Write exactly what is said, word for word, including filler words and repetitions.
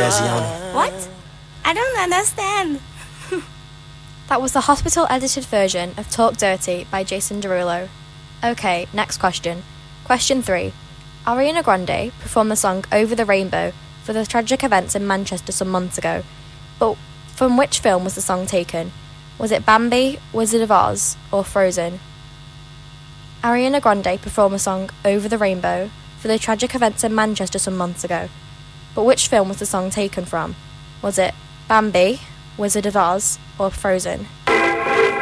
Graziano. What? I don't understand. That was the hospital edited version of Talk Dirty by Jason Derulo. Okay, next question. Question three. Ariana Grande performed the song Over the Rainbow for the tragic events in Manchester some months ago, but from which film was the song taken? Was it Bambi, Wizard of Oz, or Frozen? Ariana Grande performed the song Over the Rainbow for the tragic events in Manchester some months ago, but which film was the song taken from? Was it Bambi, Wizard of Oz, or Frozen?